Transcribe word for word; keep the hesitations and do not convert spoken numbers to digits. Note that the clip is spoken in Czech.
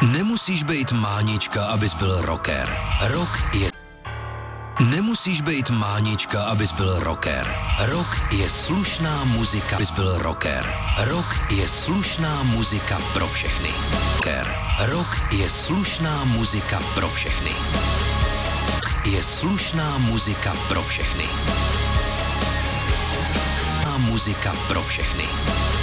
Nemusíš být mánička, abys byl rocker. Rock je... Nemusíš být mánička, abys byl rocker. Rock je slušná muzika, abys byl rocker. Rock je slušná muzika pro všechny. Rocker. Rock je slušná muzika pro všechny. Je slušná muzika pro všechny. Muzika pro všechny.